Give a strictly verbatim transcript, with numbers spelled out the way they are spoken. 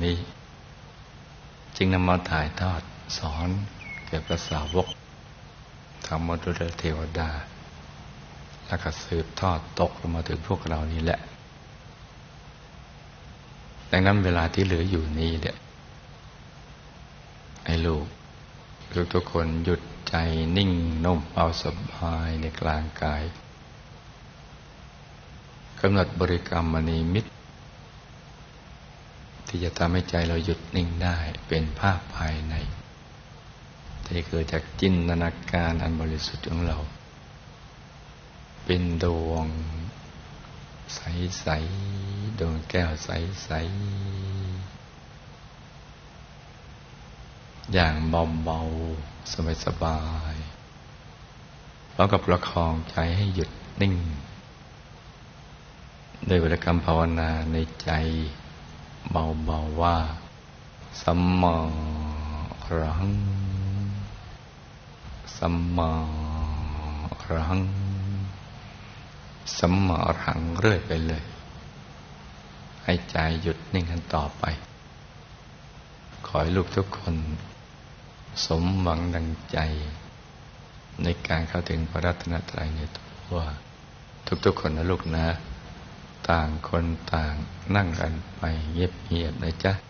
นี้จึงนำมาถ่ายทอดสอนแก่พระสาวกธรรมดุลเทวดาแล้วก็สืบทอดตกลงมาถึงพวกเรานี่แหละดังนั้นเวลาที่เหลืออยู่นี้เนี่ยให้ลูกทุกๆคนหยุดใจนิ่งนุ่มเอาสบายในกลางกายกำหนดบริกรรมมณีมิตรที่จะทำให้ใจเราหยุดนิ่งได้เป็นภาพภายในที่เกิดจากจินตนาการอันบริสุทธิ์ของเราเป็นดวงใสๆดวงแก้วใสๆอย่างเบาๆสบายๆแล้วก็ประคองใจให้หยุดนิ่งด้วยบริกรรมภาวนาในใจเบาๆว่าสัมมาอรหังสัมมาอรหังสัมมาอรหังเรื่อยไปเลยให้ใจหยุดนิ่งกันต่อไปขอให้ลูกทุกคนสมหวังดังใจในการเข้าถึงพระรัตนตรัยในตัวทุกๆคนนะลูกนะต่างคนต่างนั่งกันไปเงียบๆนะจ๊ะ